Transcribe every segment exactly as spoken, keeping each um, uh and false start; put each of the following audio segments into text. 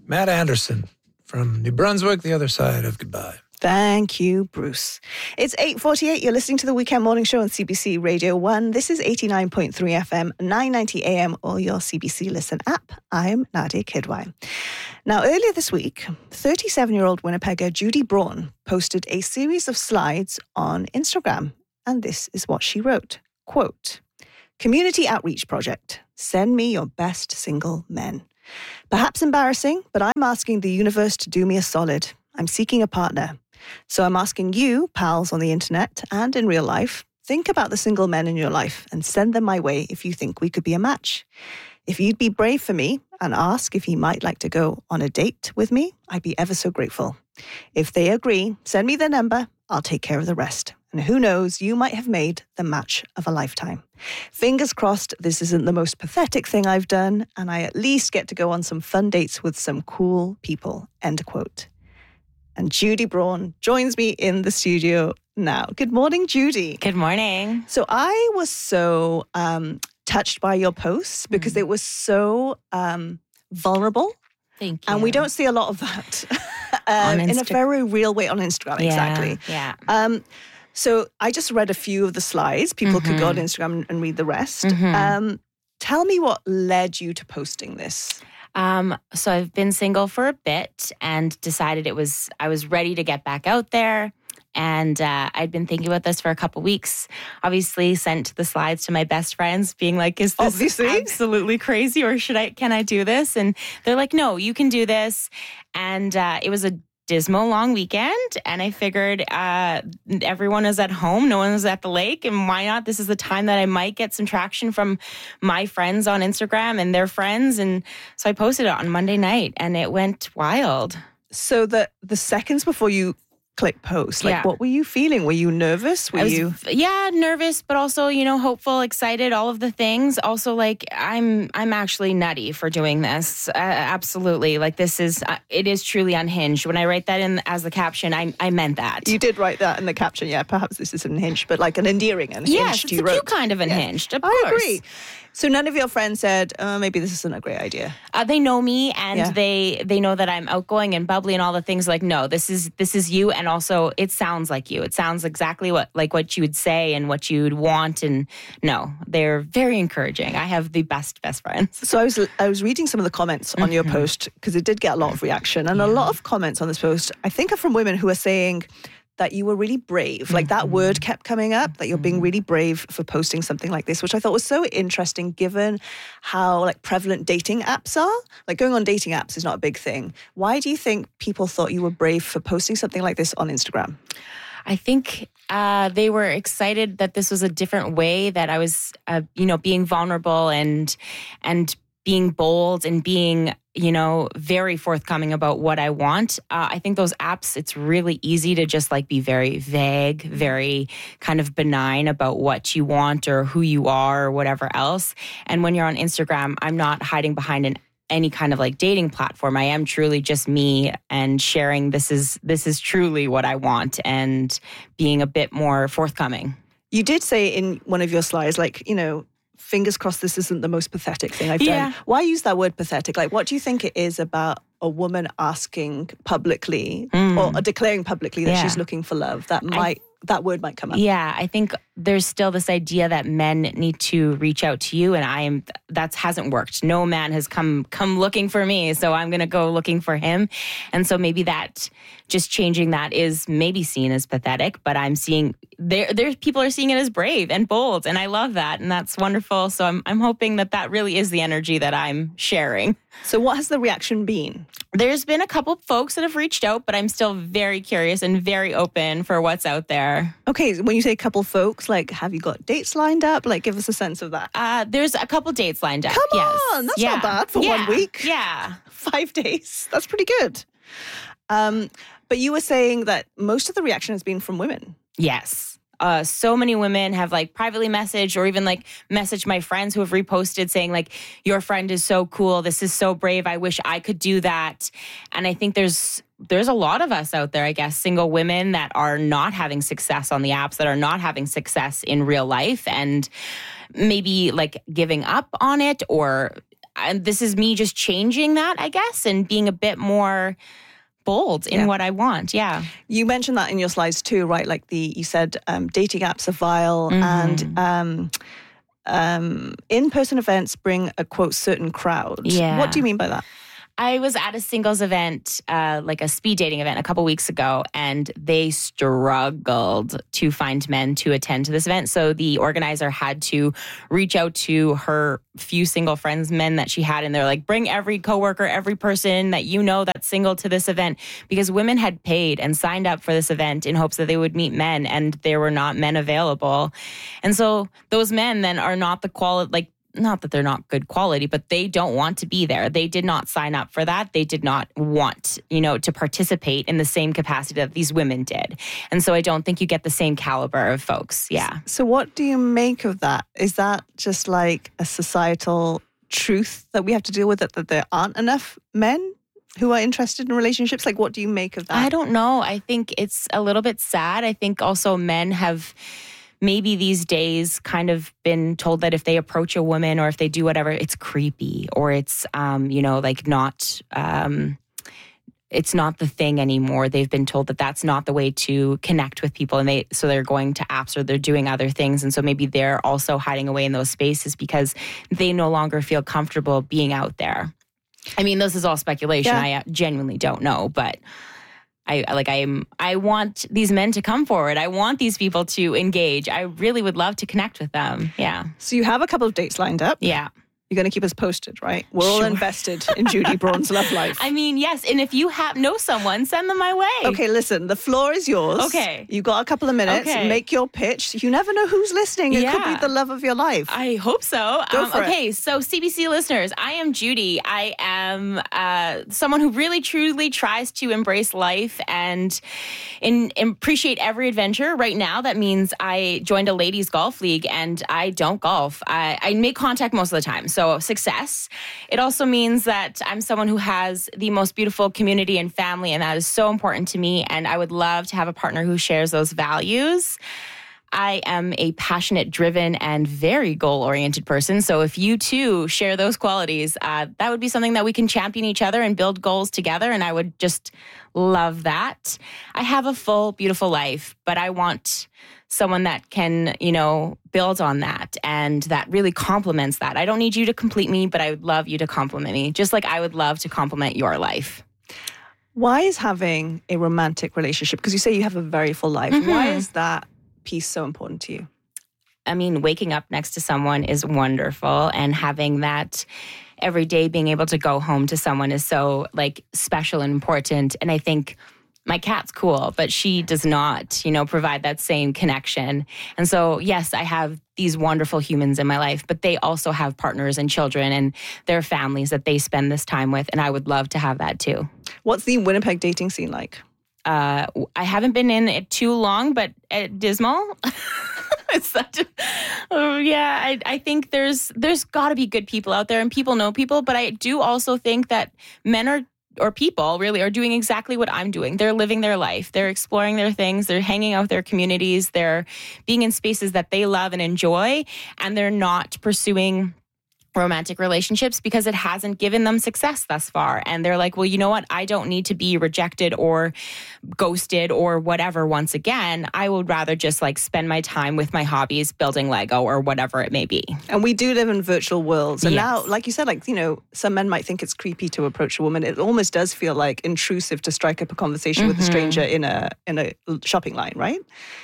Matt Anderson from New Brunswick, the other side of goodbye. Thank you, Bruce. It's eight forty-eight. You're listening to the Weekend Morning Show on C B C Radio one. This is eighty-nine point three F M, nine ninety A M, or your C B C Listen app. I'm Nadia Kidwai. Now, earlier this week, thirty-seven-year-old Winnipegger Judy Braun posted a series of slides on Instagram. And this is what she wrote. Quote, "Community outreach project. Send me your best single men. Perhaps embarrassing, but I'm asking the universe to do me a solid. I'm seeking a partner. So I'm asking you, pals on the internet and in real life, think about the single men in your life and send them my way if you think we could be a match. If you'd be brave for me and ask if he might like to go on a date with me, I'd be ever so grateful. If they agree, send me their number. I'll take care of the rest. And who knows, you might have made the match of a lifetime. Fingers crossed this isn't the most pathetic thing I've done, and I at least get to go on some fun dates with some cool people." End quote. And Judy Braun joins me in the studio now. Good morning, Judy. Good morning. So I was so um, touched by your posts because mm. it was so um, vulnerable. Thank you. And we don't see a lot of that um, in a very real way on Instagram. Yeah, exactly. Yeah. Um, so I just read a few of the slides. People mm-hmm. could go on Instagram and read the rest. Mm-hmm. Um, tell me what led you to posting this. Um, so I've been single for a bit and decided it was, I was ready to get back out there. And uh, I'd been thinking about this for a couple weeks. Obviously sent the slides to my best friends being like, is this Obviously. absolutely crazy or should I, can I do this? And they're like, no, you can do this. And uh, it was a dismal long weekend. And I figured uh, everyone is at home. No one was at the lake. And why not? This is the time that I might get some traction from my friends on Instagram and their friends. And so I posted it on Monday night and it went wild. So the, the seconds before you click post, like yeah. what were you feeling? Were you nervous? Were I was, you? Yeah, nervous, but also, you know, hopeful, excited, all of the things. Also, like, I'm I'm actually nutty for doing this. Uh, absolutely. Like, this is, uh, it is truly unhinged. When I write that in as the caption, I I meant that. You did write that in the caption, yeah. Perhaps this is unhinged, but like an endearing unhinged. Yes, it's you a wrote. cute kind of unhinged, yeah. of I course. agree. So none of your friends said, oh, maybe this isn't a great idea. Uh, they know me and Yeah. they they know that I'm outgoing and bubbly and all the things. Like, no, this is this is you, and also it sounds like you. It sounds exactly what like what you would say and what you'd want. And no, they're very encouraging. I have the best best friends. So I was I was reading some of the comments on your post because it did get a lot of reaction, and a lot of comments on this post I think are from women who are saying that you were really brave. Like that word kept coming up, that you're being really brave for posting something like this, which I thought was so interesting given how like prevalent dating apps are. Like going on dating apps is not a big thing. Why do you think people thought you were brave for posting something like this on Instagram? I think uh, they were excited that this was a different way, that I was, uh, you know, being vulnerable and and being bold and being, you know, very forthcoming about what I want. Uh, I think those apps, it's really easy to just like be very vague, very kind of benign about what you want or who you are or whatever else. And when you're on Instagram, I'm not hiding behind an any kind of like dating platform. I am truly just me and sharing this is this is truly what I want and being a bit more forthcoming. You did say in one of your slides, like, you know, fingers crossed this isn't the most pathetic thing I've Yeah. done. Why use that word pathetic? Like, what do you think it is about a woman asking publicly Mm. or declaring publicly that Yeah. she's looking for love that might that word might come up? Yeah, I think there's still this idea that men need to reach out to you, and I am that hasn't worked. No man has come come looking for me, so I'm going to go looking for him. And so maybe that just changing that is maybe seen as pathetic, but I'm seeing there there's people are seeing it as brave and bold, and I love that, and that's wonderful. So I'm I'm hoping that that really is the energy that I'm sharing. So what has the reaction been? There's been a couple folks that have reached out, but I'm still very curious and very open for what's out there. Okay, when you say a couple folks, like, have you got dates lined up? Like, give us a sense of that. Uh, there's a couple dates lined up. Come yes. on, that's Yeah. not bad for Yeah. one week. Yeah. Five days. That's pretty good. Um, but you were saying that most of the reaction has been from women. Yes. Uh, so many women have like privately messaged or even like messaged my friends who have reposted saying like, your friend is so cool. This is so brave. I wish I could do that. And I think there's there's a lot of us out there, I guess, single women that are not having success on the apps, that are not having success in real life and maybe like giving up on it or and this is me just changing that, I guess, and being a bit more bold in Yeah. what I want. Yeah. You mentioned that in your slides too, right? Like the you said um, dating apps are vile Mhm. and um, um, in-person events bring a quote certain crowd. Yeah. What do you mean by that? I was at a singles event, uh, like a speed dating event a couple weeks ago, and they struggled to find men to attend to this event. So the organizer had to reach out to her few single friends, men that she had, and they're like, bring every coworker, every person that you know that's single to this event, because women had paid and signed up for this event in hopes that they would meet men, and there were not men available. And so those men then are not the quality, like, not that they're not good quality, but they don't want to be there. They did not sign up for that. They did not want, you know, to participate in the same capacity that these women did. And so I don't think you get the same caliber of folks. Yeah. So what do you make of that? Is that just like a societal truth that we have to deal with, that, that there aren't enough men who are interested in relationships? Like, what do you make of that? I don't know. I think it's a little bit sad. I think also men have maybe these days kind of been told that if they approach a woman or if they do whatever, it's creepy or it's, um, you know, like not, um, it's not the thing anymore. They've been told that that's not the way to connect with people. And they, so they're going to apps or they're doing other things. And so maybe they're also hiding away in those spaces because they no longer feel comfortable being out there. I mean, this is all speculation. Yeah. I genuinely don't know, but I like I'm I want these men to come forward. I want these people to engage. I really would love to connect with them. Yeah. So you have a couple of dates lined up. Yeah. You're going to keep us posted, right? We're all Sure. invested in Judy Braun's love life. I mean, yes. And if you have know someone, send them my way. Okay, listen, the floor is yours. Okay. You got a couple of minutes. Okay. Make your pitch. You never know who's listening. It could Yeah. be the love of your life. I hope so. Go Um, for it. okay, so C B C listeners, I am Judy. I am uh, someone who really truly tries to embrace life and, and appreciate every adventure. Right now, that means I joined a ladies golf league and I don't golf. I, I make contact most of the time, so success. It also means that I'm someone who has the most beautiful community and family, and that is so important to me. And I would love to have a partner who shares those values. I am a passionate, driven, and very goal-oriented person. So if you too share those qualities, uh, that would be something that we can champion each other and build goals together. And I would just love that. I have a full, beautiful life, but I want someone that can, you know, build on that and that really complements that. I don't need you to complete me, but I would love you to compliment me, just like I would love to compliment your life. Why is having a romantic relationship, because you say you have a very full life, Mhm. why is that piece so important to you? I mean, waking up next to someone is wonderful, and having that every day, being able to go home to someone is so like special and important. And I think my cat's cool, but she does not, you know, provide that same connection. And so, yes, I have these wonderful humans in my life, but they also have partners and children and their families that they spend this time with. And I would love to have that too. What's the Winnipeg dating scene like? Uh, I haven't been in it too long, but at dismal. It's such a, oh, yeah, I, I think there's there's got to be good people out there and people know people. But I do also think that men are, or people really are doing exactly what I'm doing. They're living their life. They're exploring their things. They're hanging out with their communities. They're being in spaces that they love and enjoy. And they're not pursuing romantic relationships because it hasn't given them success thus far. And they're like, well, you know what? I don't need to be rejected or ghosted or whatever once again. I would rather just like spend my time with my hobbies, building Lego or whatever it may be. And we do live in virtual worlds. And Yes. now, like you said, like, you know, some men might think it's creepy to approach a woman. It almost does feel like intrusive to strike up a conversation with a stranger in a in a shopping line, right?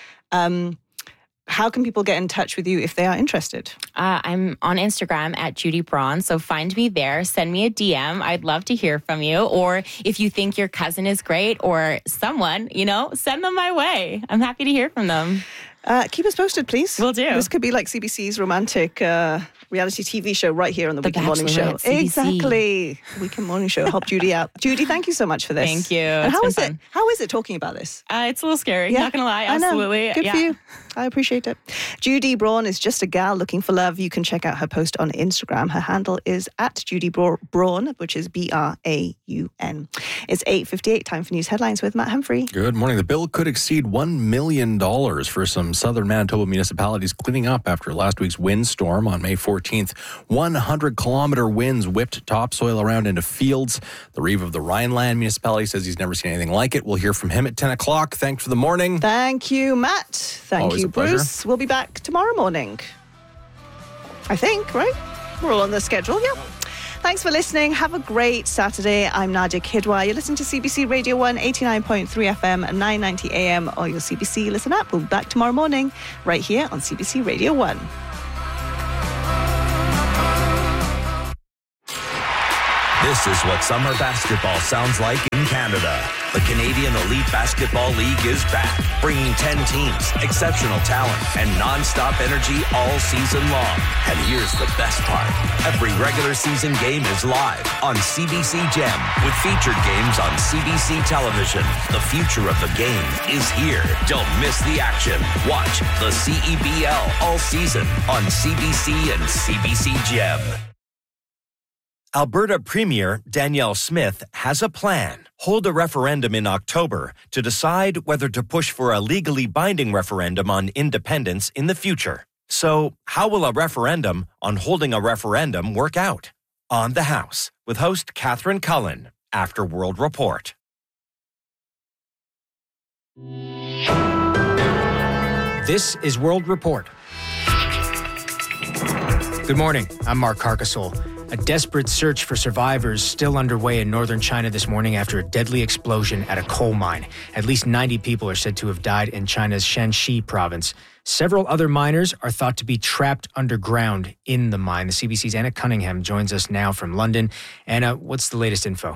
Um, how can people get in touch with you if they are interested? Uh, I'm on Instagram at Judy Braun. So find me there. Send me a D M. I'd love to hear from you. Or if you think your cousin is great or someone, you know, send them my way. I'm happy to hear from them. Uh, keep us posted, please. Will do. This could be like C B C's romantic uh, reality T V show right here on the, The Weekend Morning Show. Bachelorette, C B C. Exactly. Weekend Morning Show. Help Judy out. Judy, thank you so much for this. Thank you. And It's how been is it? fun. How is it talking about this? Uh, it's a little scary. Yeah. Not going to lie. I know. Absolutely. Good yeah. for you. I appreciate it. Judy Braun is just a gal looking for love. You can check out her post on Instagram. Her handle is at Judy Bra- Braun, which is B R A U N. It's eight fifty-eight, time for news headlines with Matt Humphrey. Good morning. The bill could exceed one million dollars for some southern Manitoba municipalities cleaning up after last week's windstorm on May fourteenth. fourteenth. one hundred kilometer winds whipped topsoil around into fields. The Reeve of the Rhineland municipality says he's never seen anything like it. We'll hear from him at ten o'clock. Thanks for the morning. Thank you, Matt. Thank Always you, a pleasure. Bruce. We'll be back tomorrow morning. I think, right? We're all on the schedule, yeah. Thanks for listening. Have a great Saturday. I'm Nadia Kidwai. You're listening to C B C Radio one, eighty-nine point three F M, nine ninety A M, or your C B C Listen app. We'll be back tomorrow morning right here on C B C Radio one. This is what summer basketball sounds like in Canada. The Canadian Elite Basketball League is back, bringing ten teams, exceptional talent, and non-stop energy all season long. And here's the best part. Every regular season game is live on C B C Gem, with featured games on C B C television. The future of the game is here. Don't miss the action. Watch the C E B L all season on C B C and C B C Gem. Alberta Premier Danielle Smith has a plan. Hold a referendum in October to decide whether to push for a legally binding referendum on independence in the future. So, how will a referendum on holding a referendum work out? On the House, with host Catherine Cullen, after World Report. This is World Report. Good morning. I'm Mark Carcassole. A desperate search for survivors still underway in northern China this morning after a deadly explosion at a coal mine. At least ninety people are said to have died in China's Shanxi province. Several other miners are thought to be trapped underground in the mine. The C B C's Anna Cunningham joins us now from London. Anna, what's the latest info?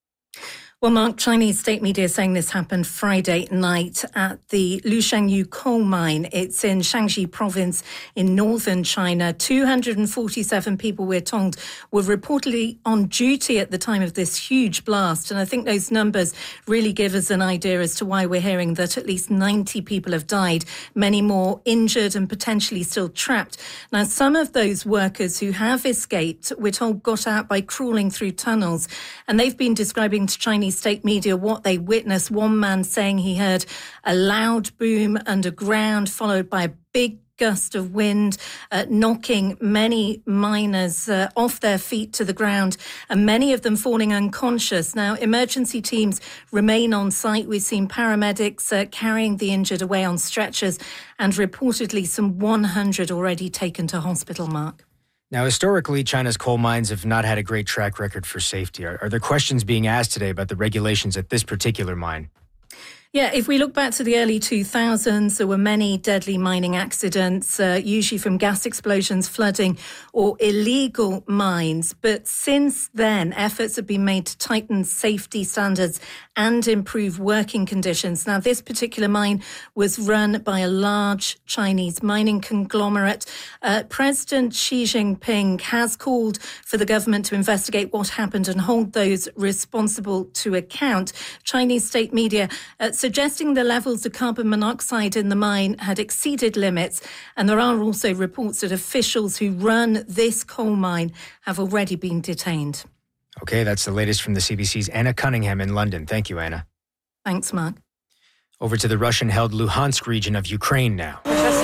Well, Mark, Chinese state media saying this happened Friday night at the Lushangyu coal mine. It's in Shanxi province in northern China. two hundred forty-seven people, we're told, were reportedly on duty at the time of this huge blast. And I think those numbers really give us an idea as to why we're hearing that at least ninety people have died, many more injured and potentially still trapped. Now, some of those workers who have escaped, we're told, got out by crawling through tunnels. And they've been describing to Chinese state media what they witnessed. One man saying he heard a loud boom underground, followed by a big gust of wind, uh, knocking many miners uh, off their feet to the ground, and many of them falling unconscious. Now, emergency teams remain on site. We've seen paramedics uh, carrying the injured away on stretchers, and reportedly some one hundred already taken to hospital, Mark. Now, historically, China's coal mines have not had a great track record for safety. Are, are there questions being asked today about the regulations at this particular mine? Yeah, if we look back to the early two thousands, there were many deadly mining accidents, uh, usually from gas explosions, flooding, or illegal mines. But since then, efforts have been made to tighten safety standards and improve working conditions. Now, this particular mine was run by a large Chinese mining conglomerate. Uh, President Xi Jinping has called for the government to investigate what happened and hold those responsible to account. Chinese state media uh, suggesting the levels of carbon monoxide in the mine had exceeded limits. And there are also reports that officials who run this coal mine have already been detained. Okay, that's the latest from the C B C's Anna Cunningham in London. Thank you, Anna. Thanks, Mark. Over to the Russian-held Luhansk region of Ukraine now.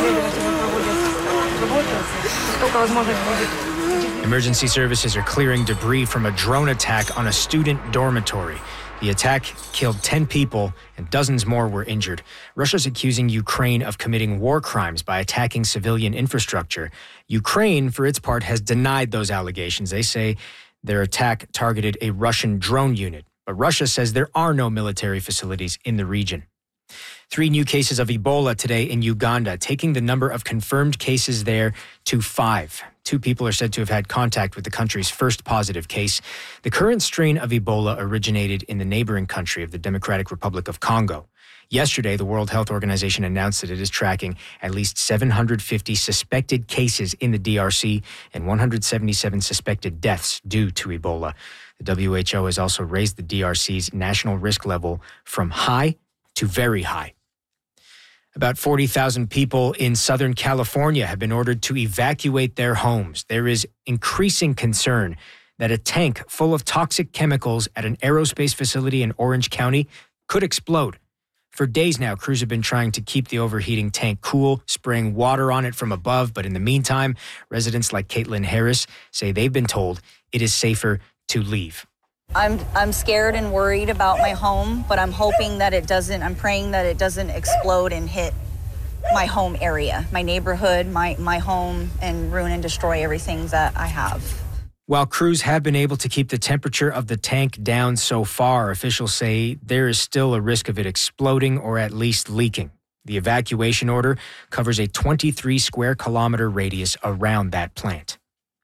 Emergency services are clearing debris from a drone attack on a student dormitory. The attack killed ten people and dozens more were injured. Russia's accusing Ukraine of committing war crimes by attacking civilian infrastructure. Ukraine, for its part, has denied those allegations. They say their attack targeted a Russian drone unit. But Russia says there are no military facilities in the region. Three new cases of Ebola today in Uganda, taking the number of confirmed cases there to five. Two people are said to have had contact with the country's first positive case. The current strain of Ebola originated in the neighboring country of the Democratic Republic of Congo. Yesterday, the World Health Organization announced that it is tracking at least seven hundred fifty suspected cases in the D R C and one hundred seventy-seven suspected deaths due to Ebola. The W H O has also raised the D R C's national risk level from high to very high. About forty thousand people in Southern California have been ordered to evacuate their homes. There is increasing concern that a tank full of toxic chemicals at an aerospace facility in Orange County could explode. For days now, crews have been trying to keep the overheating tank cool, spraying water on it from above. But in the meantime, residents like Caitlin Harris say they've been told it is safer to leave. I'm I'm scared and worried about my home, but I'm hoping that it doesn't, I'm praying that it doesn't explode and hit my home area, my neighborhood, my, my home, and ruin and destroy everything that I have. While crews have been able to keep the temperature of the tank down so far, officials say there is still a risk of it exploding or at least leaking. The evacuation order covers a twenty-three square kilometer radius around that plant.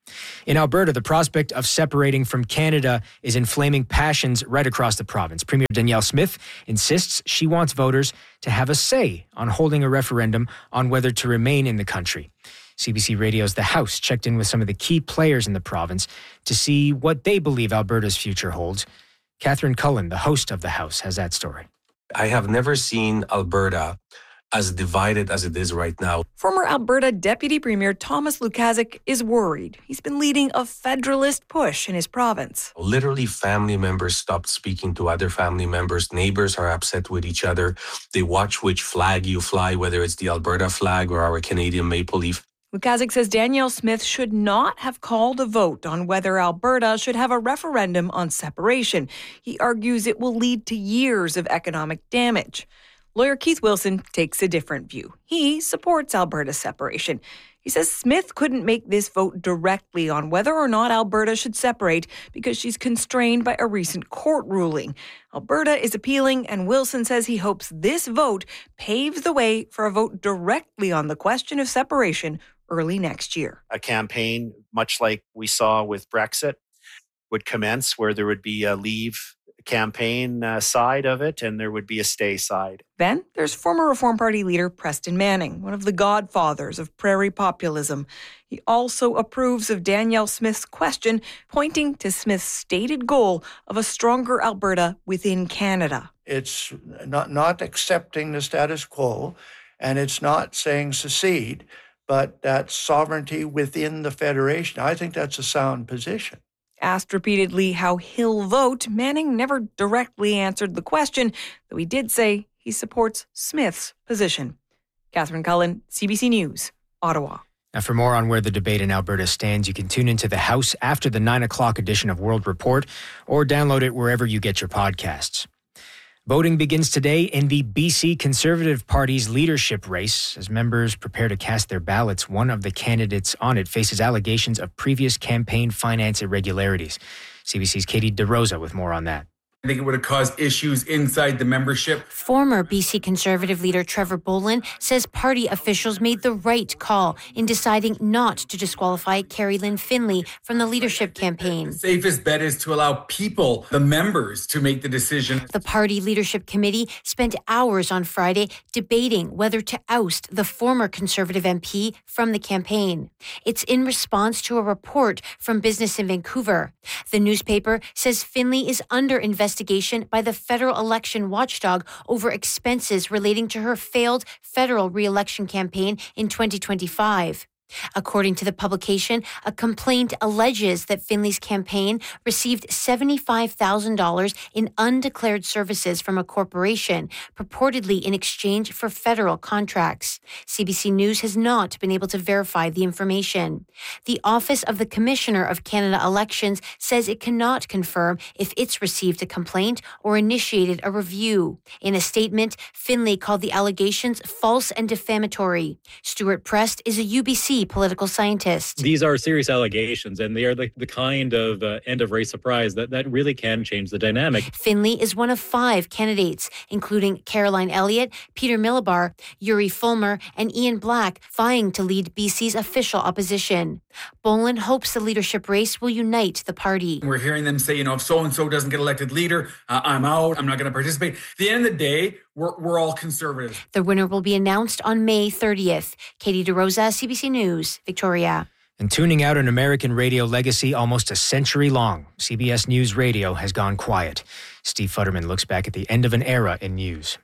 In Alberta, the prospect of separating from Canada is inflaming passions right across the province. Premier Danielle Smith insists she wants voters to have a say on holding a referendum on whether to remain in the country. C B C Radio's The House checked in with some of the key players in the province to see what they believe Alberta's future holds. Catherine Cullen, the host of The House, has that story. I have never seen Alberta as divided as it is right now. Former Alberta Deputy Premier Thomas Lukaszuk is worried. He's been leading a federalist push in his province. Literally, family members stopped speaking to other family members. Neighbors are upset with each other. They watch which flag you fly, whether it's the Alberta flag or our Canadian maple leaf. Lukaszuk says Danielle Smith should not have called a vote on whether Alberta should have a referendum on separation. He argues it will lead to years of economic damage. Lawyer Keith Wilson takes a different view. He supports Alberta's separation. He says Smith couldn't make this vote directly on whether or not Alberta should separate because she's constrained by a recent court ruling. Alberta is appealing, and Wilson says he hopes this vote paves the way for a vote directly on the question of separation early next year. A campaign, much like we saw with Brexit, would commence where there would be a leave campaign uh, side of it and there would be a stay side. Then there's former Reform Party leader Preston Manning, one of the godfathers of prairie populism. He also approves of Danielle Smith's question, pointing to Smith's stated goal of a stronger Alberta within Canada. It's not, not accepting the status quo, and it's not saying secede, but that sovereignty within the Federation. I think that's a sound position. Asked repeatedly how he'll vote, Manning never directly answered the question, though he did say he supports Smith's position. Catherine Cullen, C B C News, Ottawa. Now, for more on where the debate in Alberta stands, you can tune into The House after the nine o'clock edition of World Report or download it wherever you get your podcasts. Voting begins today in the B C Conservative Party's leadership race. As members prepare to cast their ballots, one of the candidates on it faces allegations of previous campaign finance irregularities. C B C's Katie DeRosa with more on that. I think it would have caused issues inside the membership. Former B C Conservative leader Trevor Bolin says party officials made the right call in deciding not to disqualify Carrie Lynn Finley from the leadership campaign. The safest bet is to allow people, the members, to make the decision. The party leadership committee spent hours on Friday debating whether to oust the former Conservative M P from the campaign. It's in response to a report from Business in Vancouver. The newspaper says Finley is under investigation investigation by the federal election watchdog over expenses relating to her failed federal re-election campaign in twenty twenty-five. According to the publication, a complaint alleges that Finley's campaign received seventy-five thousand dollars in undeclared services from a corporation, purportedly in exchange for federal contracts. C B C News has not been able to verify the information. The Office of the Commissioner of Canada Elections says it cannot confirm if it's received a complaint or initiated a review. In a statement, Finley called the allegations false and defamatory. Stuart Prest is a U B C political scientist. These are serious allegations, and they are the, the kind of uh, end-of-race surprise that, that really can change the dynamic. Finley is one of five candidates, including Caroline Elliott, Peter Millibar, Yuri Fulmer, and Ian Black, vying to lead B C's official opposition. Bolin hopes the leadership race will unite the party. We're hearing them say, you know, if so-and-so doesn't get elected leader, uh, I'm out, I'm not going to participate. At the end of the day, we're, we're all conservatives. The winner will be announced on May thirtieth. Katie DeRosa, C B C News, Victoria. And tuning out an American radio legacy almost a century long, C B S News Radio has gone quiet. Steve Futterman looks back at the end of an era in news.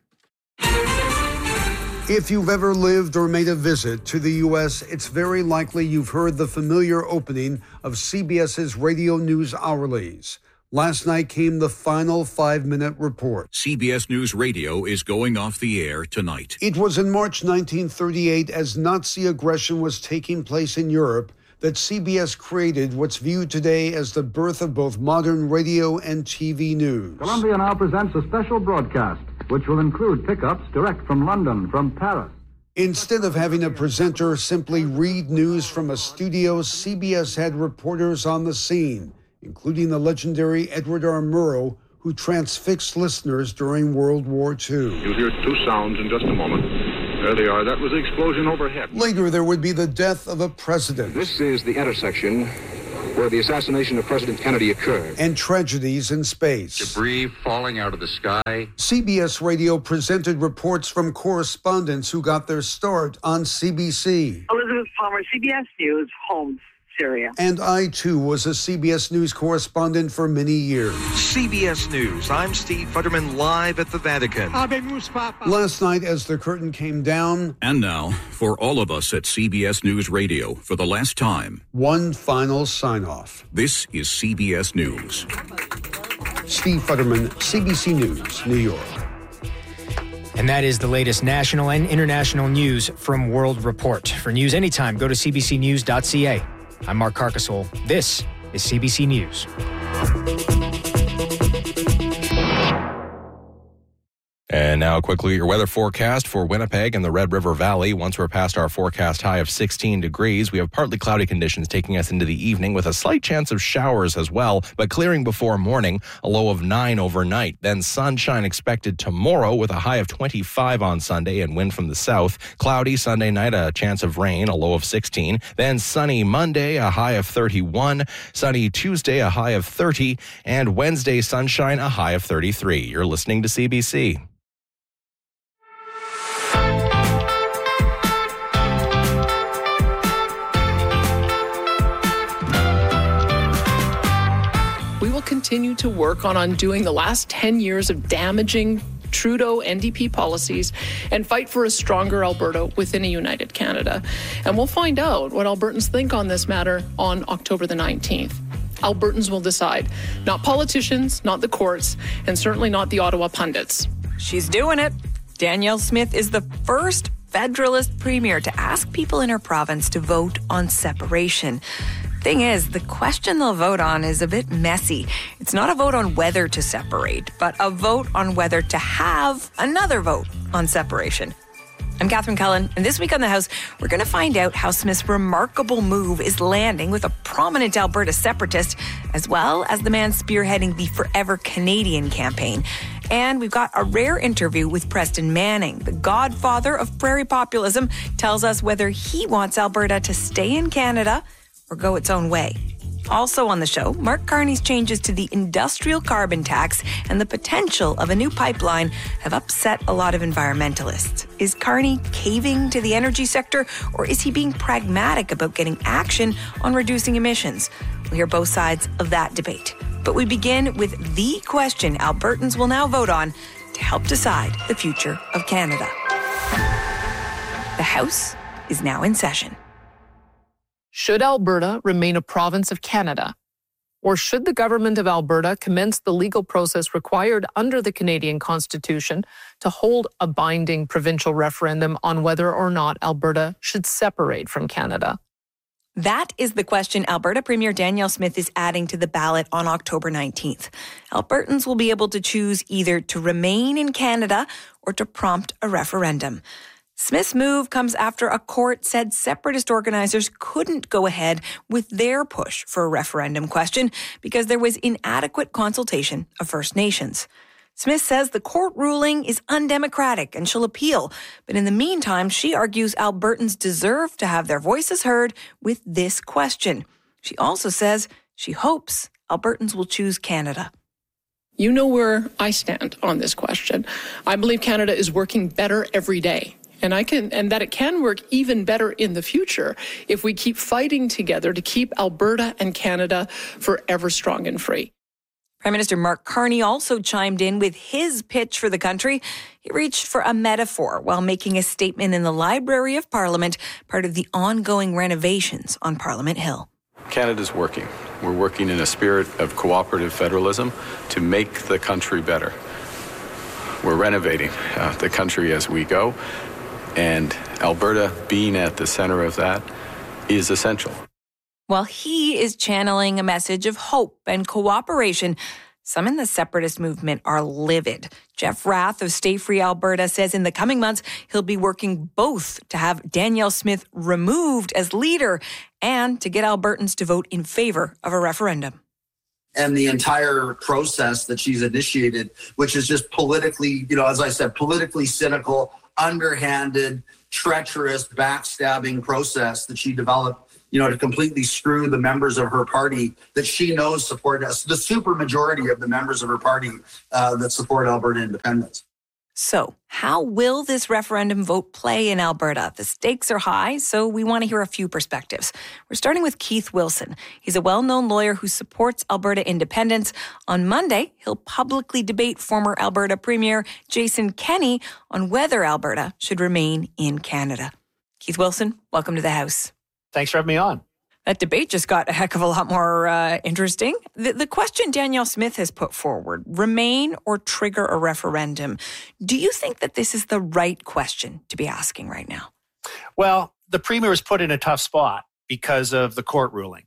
If you've ever lived or made a visit to the U S, it's very likely you've heard the familiar opening of CBS's radio news hourlies. Last night came the final five-minute report. C B S News Radio is going off the air tonight. It was in March nineteen thirty-eight, as Nazi aggression was taking place in Europe, that C B S created what's viewed today as the birth of both modern radio and T V news. Columbia now presents a special broadcast, which will include pickups direct from London, from Paris. Instead of having a presenter simply read news from a studio, C B S had reporters on the scene, including the legendary Edward R. Murrow, who transfixed listeners during World War Two. You'll hear two sounds in just a moment. There they are. That was the explosion overhead. Later, there would be the death of a president. This is the intersection where the assassination of President Kennedy occurred. And tragedies in space. Debris falling out of the sky. C B S Radio presented reports from correspondents who got their start on C B C. Elizabeth Palmer, C B S News, Homs, Syria. And I, too, was a C B S News correspondent for many years. C B S News, I'm Steve Futterman, live at the Vatican. Last night, as the curtain came down... And now, for all of us at C B S News Radio, for the last time... one final sign-off. This is C B S News. Steve Futterman, C B C News, New York. And that is the latest national and international news from World Report. For news anytime, go to c b c news dot c a. I'm Mark Carcasole. This is C B C News. And now quickly, your weather forecast for Winnipeg and the Red River Valley. Once we're past our forecast high of sixteen degrees, we have partly cloudy conditions taking us into the evening with a slight chance of showers as well, but clearing before morning, a low of nine overnight. Then sunshine expected tomorrow with a high of twenty-five on Sunday and wind from the south. Cloudy Sunday night, a chance of rain, a low of sixteen. Then sunny Monday, a high of thirty-one. Sunny Tuesday, a high of thirty. And Wednesday, sunshine, a high of thirty-three. You're listening to C B C. Continue to work on undoing the last ten years of damaging Trudeau N D P policies and fight for a stronger Alberta within a united Canada. And we'll find out what Albertans think on this matter on October the nineteenth. Albertans will decide, not politicians, not the courts, and certainly not the Ottawa pundits. She's doing it. Danielle Smith is the first Federalist Premier to ask people in her province to vote on separation. Thing is, the question they'll vote on is a bit messy. It's not a vote on whether to separate, but a vote on whether to have another vote on separation. I'm Catherine Cullen, and this week on The House, we're going to find out how Smith's remarkable move is landing with a prominent Alberta separatist, as well as the man spearheading the Forever Canadian campaign. And we've got a rare interview with Preston Manning, the godfather of prairie populism, tells us whether he wants Alberta to stay in Canada or go its own way. Also on the show, Mark Carney's changes to the industrial carbon tax and the potential of a new pipeline have upset a lot of environmentalists. Is Carney caving to the energy sector, or is he being pragmatic about getting action on reducing emissions? We'll hear both sides of that debate. But we begin with the question Albertans will now vote on to help decide the future of Canada. The House is now in session. Should Alberta remain a province of Canada? Or should the government of Alberta commence the legal process required under the Canadian Constitution to hold a binding provincial referendum on whether or not Alberta should separate from Canada? That is the question Alberta Premier Danielle Smith is adding to the ballot on October nineteenth. Albertans will be able to choose either to remain in Canada or to prompt a referendum. Smith's move comes after a court said separatist organizers couldn't go ahead with their push for a referendum question because there was inadequate consultation of First Nations. Smith says the court ruling is undemocratic and she'll appeal. But in the meantime, she argues Albertans deserve to have their voices heard with this question. She also says she hopes Albertans will choose Canada. You know where I stand on this question. I believe Canada is working better every day. And I can, and that it can work even better in the future if we keep fighting together to keep Alberta and Canada forever strong and free. Prime Minister Mark Carney also chimed in with his pitch for the country. He reached for a metaphor while making a statement in the Library of Parliament, part of the ongoing renovations on Parliament Hill. Canada's working. We're working in a spirit of cooperative federalism to make the country better. We're renovating uh, the country as we go, and Alberta being at the center of that is essential. While he is channeling a message of hope and cooperation, some in the separatist movement are livid. Jeff Rath of Stay Free Alberta says in the coming months, he'll be working both to have Danielle Smith removed as leader and to get Albertans to vote in favor of a referendum. And the entire process that she's initiated, which is just politically, you know, as I said, politically cynical, underhanded, treacherous, backstabbing process that she developed, you know, to completely screw the members of her party that she knows support us, the super majority of the members of her party uh, that support Alberta independence. So how will this referendum vote play in Alberta? The stakes are high, so we want to hear a few perspectives. We're starting with Keith Wilson. He's a well-known lawyer who supports Alberta independence. On Monday, he'll publicly debate former Alberta Premier Jason Kenney on whether Alberta should remain in Canada. Keith Wilson, welcome to the House. Thanks for having me on. That debate just got a heck of a lot more uh, interesting. The, the question Danielle Smith has put forward, remain or trigger a referendum. Do you think that this is the right question to be asking right now? Well, the Premier was put in a tough spot because of the court ruling.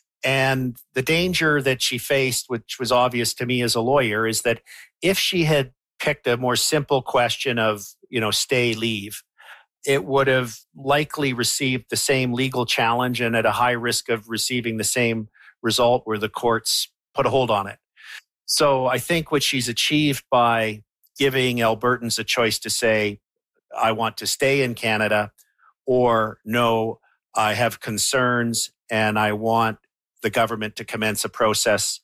And the danger that she faced, which was obvious to me as a lawyer, is that if she had picked a more simple question of, you know, stay, leave, it would have likely received the same legal challenge and at a high risk of receiving the same result where the courts put a hold on it. So I think what she's achieved by giving Albertans a choice to say, I want to stay in Canada, or no, I have concerns and I want the government to commence a process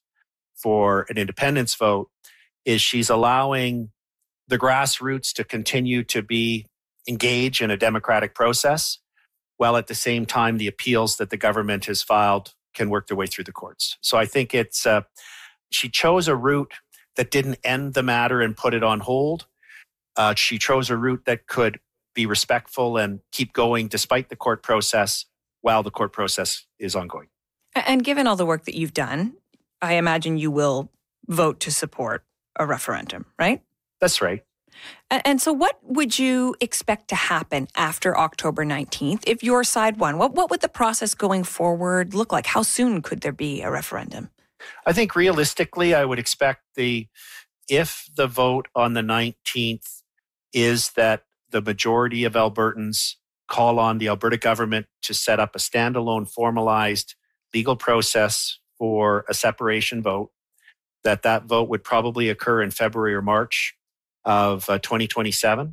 for an independence vote, is she's allowing the grassroots to continue to be engage in a democratic process, while at the same time the appeals that the government has filed can work their way through the courts. So I think it's uh, she chose a route that didn't end the matter and put it on hold. Uh, she chose a route that could be respectful and keep going despite the court process while the court process is ongoing. And given all the work that you've done, I imagine you will vote to support a referendum, right? That's right. And so what would you expect to happen after October nineteenth if your side won? What, what would the process going forward look like? How soon could there be a referendum? I think realistically, I would expect the, if the vote on the nineteenth is that the majority of Albertans call on the Alberta government to set up a standalone formalized legal process for a separation vote, that that vote would probably occur in February or March of uh, twenty twenty-seven,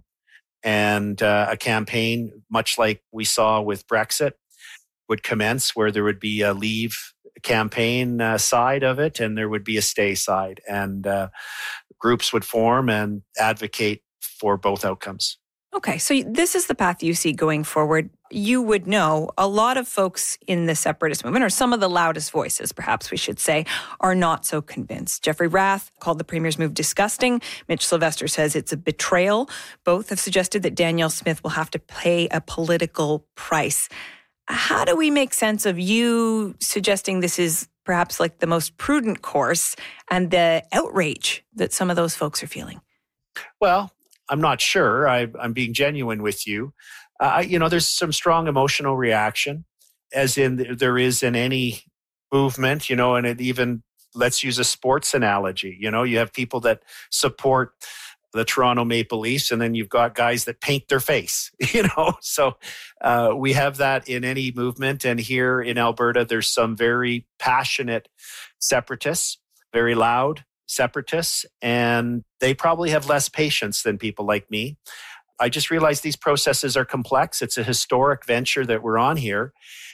and uh, a campaign, much like we saw with Brexit, would commence where there would be a leave campaign uh, side of it and there would be a stay side, and uh, groups would form and advocate for both outcomes. Okay, so this is the path you see going forward. You would know a lot of folks in the separatist movement, or some of the loudest voices, perhaps we should say, are not so convinced. Jeffrey Rath called the Premier's move disgusting. Mitch Sylvester says it's a betrayal. Both have suggested that Danielle Smith will have to pay a political price. How do we make sense of you suggesting this is perhaps like the most prudent course and the outrage that some of those folks are feeling? Well, I'm not sure. I, I'm being genuine with you. Uh, you know, there's some strong emotional reaction, as in there is in any movement, you know, and it even, let's use a sports analogy. You know, you have people that support the Toronto Maple Leafs, and then you've got guys that paint their face, you know. So uh, we have that in any movement. And here in Alberta, there's some very passionate separatists, very loud separatists, and they probably have less patience than people like me. I just realized these processes are complex. It's a historic venture that we're on here,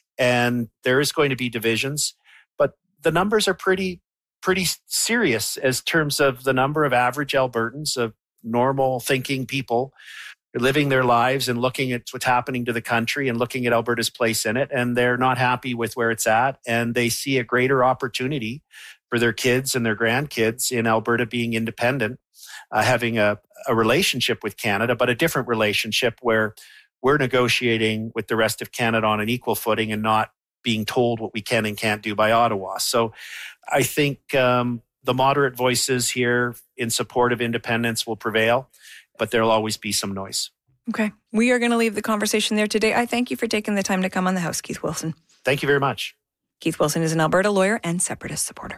and there is going to be divisions, but the numbers are pretty, pretty serious as terms of the number of average Albertans, of normal thinking people living their lives and looking at what's happening to the country and looking at Alberta's place in it. And they're not happy with where it's at. And they see a greater opportunity for their kids and their grandkids in Alberta being independent, uh, having a, a relationship with Canada, but a different relationship where we're negotiating with the rest of Canada on an equal footing and not being told what we can and can't do by Ottawa. So I think um, the moderate voices here in support of independence will prevail, but there'll always be some noise. Okay. We are going to leave the conversation there today. I thank you for taking the time to come on the House, Keith Wilson. Thank you very much. Keith Wilson is an Alberta lawyer and separatist supporter.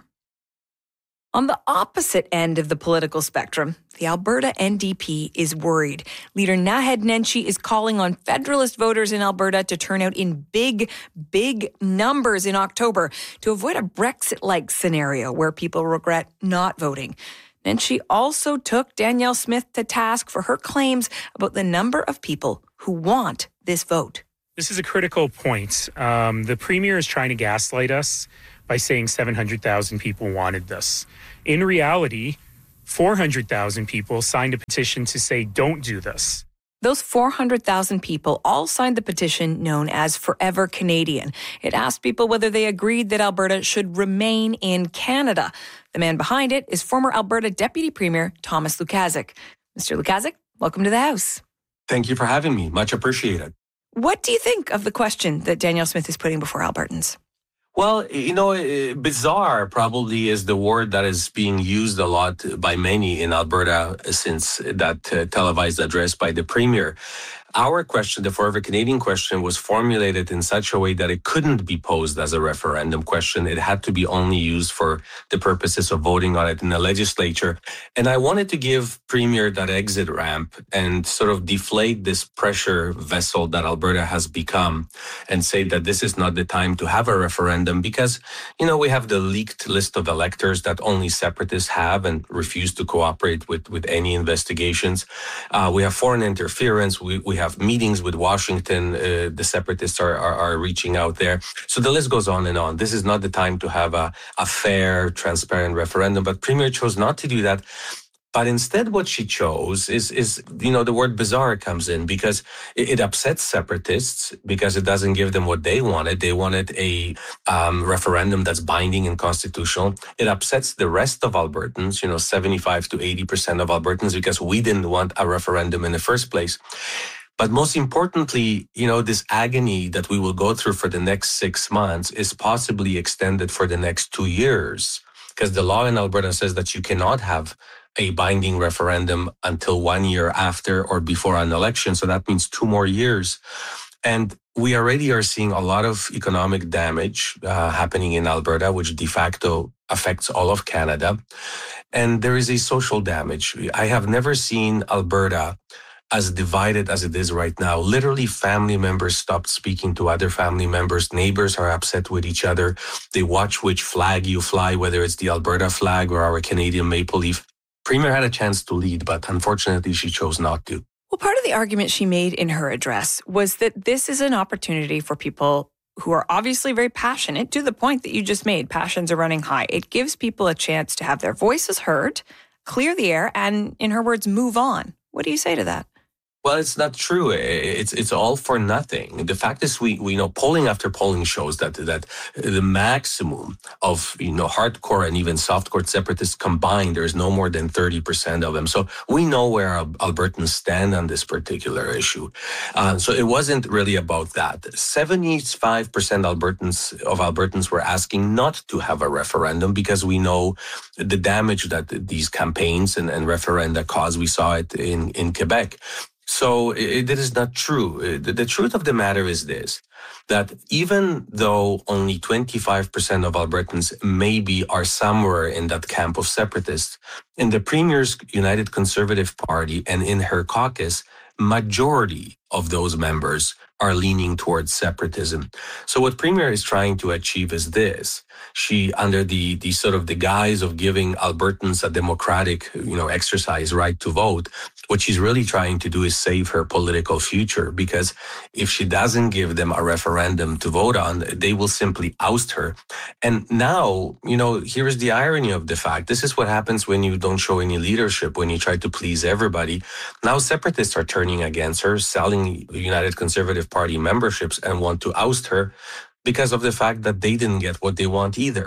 On the opposite end of the political spectrum, the Alberta N D P is worried. Leader Naheed Nenshi is calling on Federalist voters in Alberta to turn out in big, big numbers in October to avoid a Brexit-like scenario where people regret not voting. Nenshi also took Danielle Smith to task for her claims about the number of people who want this vote. This is a critical point. Um, the Premier is trying to gaslight us by saying seven hundred thousand people wanted this. In reality, four hundred thousand people signed a petition to say, don't do this. Those four hundred thousand people all signed the petition known as Forever Canadian. It asked people whether they agreed that Alberta should remain in Canada. The man behind it is former Alberta Deputy Premier Thomas Lukaszuk. Mister Lukaszuk, welcome to the House. Thank you for having me. Much appreciated. What do you think of the question that Danielle Smith is putting before Albertans? Well, you know, bizarre probably is the word that is being used a lot by many in Alberta since that uh, televised address by the Premier. Our question, the Forever Canadian question, was formulated in such a way that it couldn't be posed as a referendum question. It had to be only used for the purposes of voting on it in the legislature. And I wanted to give Premier that exit ramp and sort of deflate this pressure vessel that Alberta has become and say that this is not the time to have a referendum because, you know, we have the leaked list of electors that only separatists have and refuse to cooperate with, with any investigations. Uh, we have foreign interference. We, we have meetings with Washington. Uh, the separatists are, are, are reaching out there. So the list goes on and on. This is not the time to have a, a fair, transparent referendum. But Premier chose not to do that. But instead, what she chose is, is you know, the word bizarre comes in because it, it upsets separatists because it doesn't give them what they wanted. They wanted a um, referendum that's binding and constitutional. It upsets the rest of Albertans, you know, seventy-five to eighty percent of Albertans because we didn't want a referendum in the first place. But most importantly, you know, this agony that we will go through for the next six months is possibly extended for the next two years because the law in Alberta says that you cannot have a binding referendum until one year after or before an election. So that means two more years. And we already are seeing a lot of economic damage uh, happening in Alberta, which de facto affects all of Canada. And there is a social damage. I have never seen Alberta as divided as it is right now. Literally, family members stopped speaking to other family members. Neighbors are upset with each other. They watch which flag you fly, whether it's the Alberta flag or our Canadian maple leaf. Premier had a chance to lead, but unfortunately, she chose not to. Well, part of the argument she made in her address was that this is an opportunity for people who are obviously very passionate, to the point that you just made. Passions are running high. It gives people a chance to have their voices heard, clear the air, and, in her words, move on. What do you say to that? Well, it's not true. It's it's all for nothing. The fact is, we we know polling after polling shows that that the maximum of you know hardcore and even softcore separatists combined, there's no more than thirty percent of them. So we know where Albertans stand on this particular issue. Uh, so it wasn't really about that. seventy-five percent Albertans of Albertans were asking not to have a referendum because we know the damage that these campaigns and, and referenda cause. We saw it in in Quebec. So it, it is not true. The, the truth of the matter is this, that even though only twenty-five percent of Albertans maybe are somewhere in that camp of separatists, in the Premier's United Conservative Party and in her caucus, majority of those members are leaning towards separatism. So what Premier is trying to achieve is this. She, under the, the sort of the guise of giving Albertans a democratic, you know, exercise right to vote, what she's really trying to do is save her political future, because if she doesn't give them a referendum to vote on, they will simply oust her. And now, you know, here is the irony of the fact. This is what happens when you don't show any leadership, when you try to please everybody. Now separatists are turning against her, selling United Conservative Party memberships, and want to oust her because of the fact that they didn't get what they want either.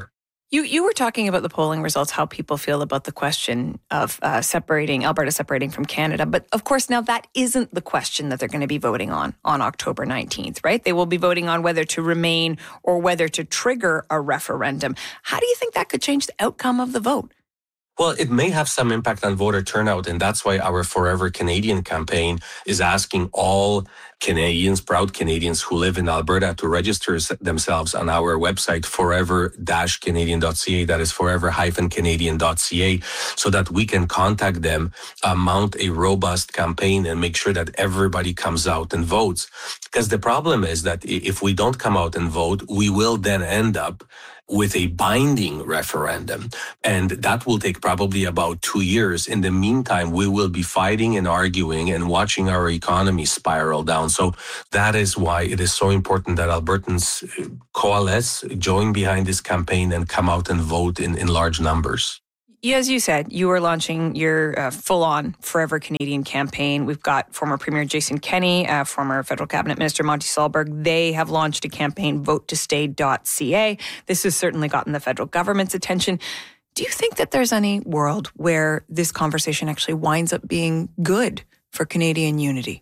You you were talking about the polling results, how people feel about the question of uh, separating, Alberta separating from Canada. But of course, now that isn't the question that they're going to be voting on on October nineteenth, right? They will be voting on whether to remain or whether to trigger a referendum. How do you think that could change the outcome of the vote? Well, it may have some impact on voter turnout, and that's why our Forever Canadian campaign is asking all Canadians, proud Canadians who live in Alberta, to register themselves on our website, forever dash canadian dot c a. That is forever dash canadian dot c a, so that we can contact them, uh, mount a robust campaign, and make sure that everybody comes out and votes. Because the problem is that if we don't come out and vote, we will then end up with a binding referendum. And that will take probably about two years. In the meantime, we will be fighting and arguing and watching our economy spiral down. So that is why it is so important that Albertans coalesce, join behind this campaign, and come out and vote in, in large numbers. As you said, you are launching your uh, full-on Forever Canadian campaign. We've got former Premier Jason Kenney, uh, former Federal Cabinet Minister Monty Solberg. They have launched a campaign, vote to stay dot c a. This has certainly gotten the federal government's attention. Do you think that there's any world where this conversation actually winds up being good for Canadian unity?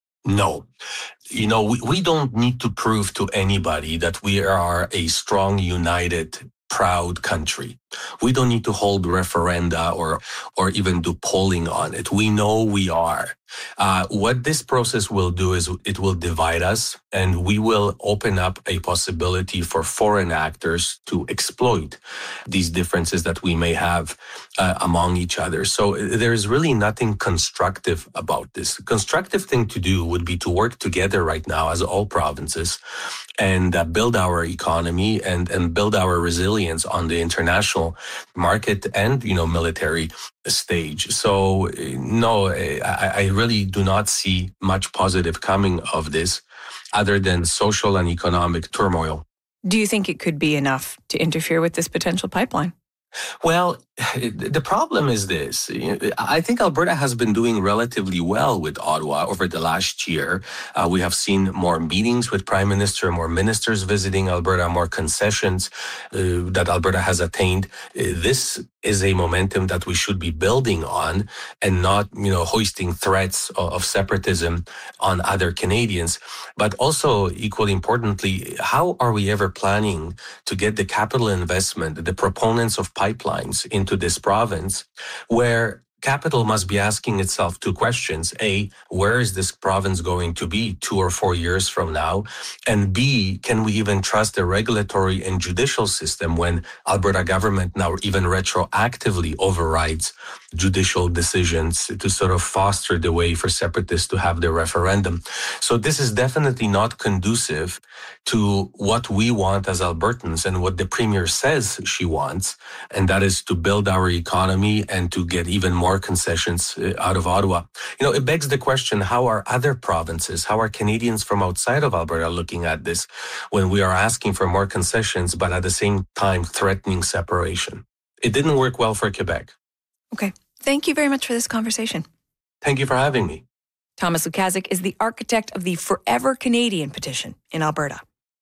No. You know, we, we don't need to prove to anybody that we are a strong, united, proud country. We don't need to hold referenda or or even do polling on it. We know we are. Uh, what this process will do is it will divide us, and we will open up a possibility for foreign actors to exploit these differences that we may have uh, among each other. So there is really nothing constructive about this. The constructive thing to do would be to work together right now as all provinces and uh, build our economy and, and build our resilience on the international market and, you know, military stage. So, no, I, I really do not see much positive coming of this other than social and economic turmoil. Do you think it could be enough to interfere with this potential pipeline? Well, the problem is this. I think Alberta has been doing relatively well with Ottawa over the last year. Uh, we have seen more meetings with Prime Minister, more ministers visiting Alberta, more concessions uh, that Alberta has attained. Uh, this is a momentum that we should be building on and not, you know, hoisting threats of, of separatism on other Canadians. But also, equally importantly, how are we ever planning to get the capital investment, the proponents of pipelines into this province, where capital must be asking itself two questions. A, where is this province going to be two or four years from now? And B, can we even trust the regulatory and judicial system when Alberta government now even retroactively overrides judicial decisions to sort of foster the way for separatists to have their referendum? So this is definitely not conducive to what we want as Albertans and what the Premier says she wants, and that is to build our economy and to get even more more concessions out of Ottawa. You know, it begs the question, how are other provinces, how are Canadians from outside of Alberta looking at this when we are asking for more concessions, but at the same time threatening separation? It didn't work well for Quebec. Okay. Thank you very much for this conversation. Thank you for having me. Thomas Lukaszuk is the architect of the Forever Canadian petition in Alberta.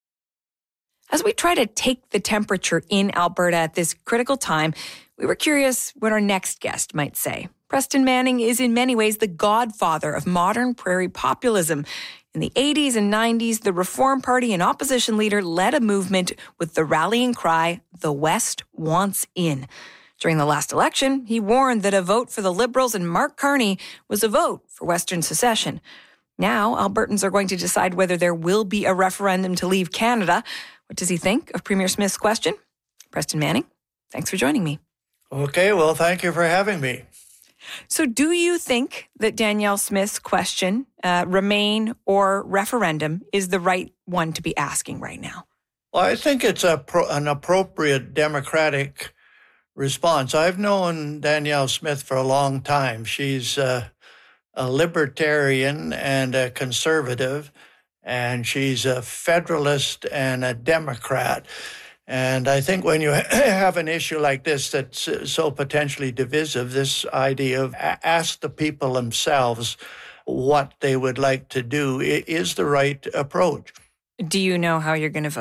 As we try to take the temperature in Alberta at this critical time, we were curious what our next guest might say. Preston Manning is in many ways the godfather of modern prairie populism. In the eighties and nineties, the Reform Party and opposition leader led a movement with the rallying cry, "The West wants in." During the last election, he warned that a vote for the Liberals and Mark Carney was a vote for Western secession. Now, Albertans are going to decide whether there will be a referendum to leave Canada. What does he think of Premier Smith's question? Preston Manning, thanks for joining me. Okay, well, thank you for having me. So do you think that Danielle Smith's question, uh, remain or referendum, is the right one to be asking right now? Well, I think it's a pro- an appropriate democratic response. I've known Danielle Smith for a long time. She's uh, a libertarian and a conservative, and she's a federalist and a Democrat. And I think when you have an issue like this that's so potentially divisive, this idea of ask the people themselves what they would like to do is the right approach. Do you know how you're going to vote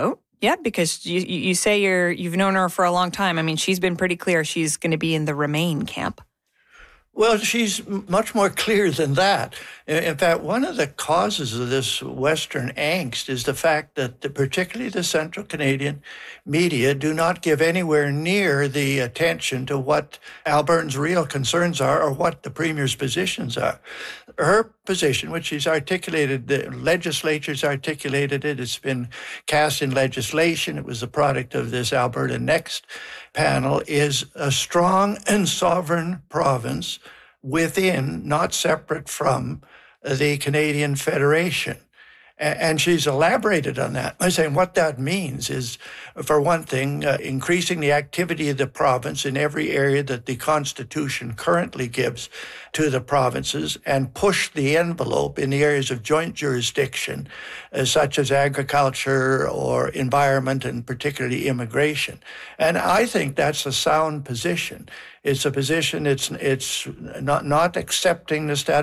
Yeah, because you, you say you're, you've known her for a long time. I mean, she's been pretty clear she's going to be in the Remain camp. Well, she's much more clear than that. In fact, one of the causes of this Western angst is the fact that the, particularly the Central Canadian media do not give anywhere near the attention to what Albertans' real concerns are or what the Premier's positions are. Her position, which she's articulated, the legislature's articulated it, it's been cast in legislation, it was the product of this Alberta Next panel, is a strong and sovereign province within, not separate from, the Canadian Federation. And she's elaborated on that by saying what that means is, for one thing, uh, increasing the activity of the province in every area that the Constitution currently gives to the provinces and push the envelope in the areas of joint jurisdiction, uh, such as agriculture or environment and particularly immigration. And I think that's a sound position. It's a position, it's, it's not, not accepting the status